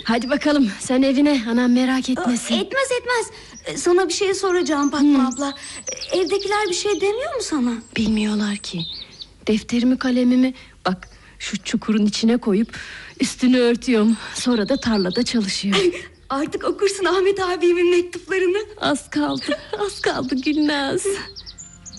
Hadi bakalım sen evine, anam merak etmesin. Etmez. Sana bir şey soracağım Fatma abla. Evdekiler bir şey demiyor mu sana? Bilmiyorlar ki. Defterimi kalemimi bak şu çukurun içine koyup üstünü örtüyorum. Sonra da tarlada çalışıyorum. Artık okursun Ahmet abimin mektuplarını. Az kaldı Gülnaz.